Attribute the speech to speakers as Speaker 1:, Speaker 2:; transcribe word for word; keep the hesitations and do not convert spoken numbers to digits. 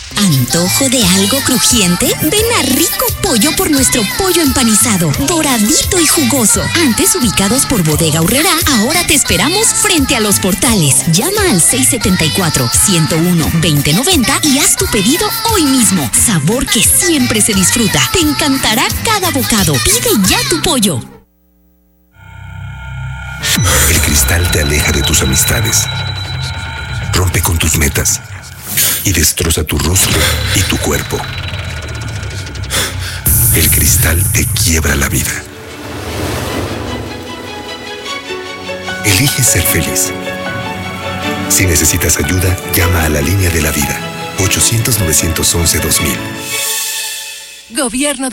Speaker 1: ¿Antojo de algo crujiente? Ven a Rico Pollo por nuestro pollo empanizado, doradito y jugoso. Antes ubicados por Bodega Aurrerá, ahora te esperamos frente a los portales. Llama al seis siete cuatro, uno cero uno, dos cero nueve cero y haz tu pedido hoy mismo. Sabor que siempre se disfruta. Te encantará cada bocado. Pide ya tu pollo.
Speaker 2: El cristal te aleja de tus amistades, rompe con tus metas y destroza tu rostro y tu cuerpo. El cristal te quiebra la vida. Elige ser feliz. Si necesitas ayuda, llama a la línea de la vida. ochocientos, novecientos once, dos mil.
Speaker 3: Gobierno